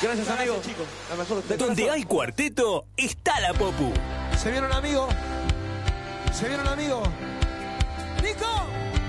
Gracias, amigo. chicos. La mejor de Donde corazón. hay cuarteto, está la Popu. Se viene un amigo. Se viene un amigo. ¡Nico!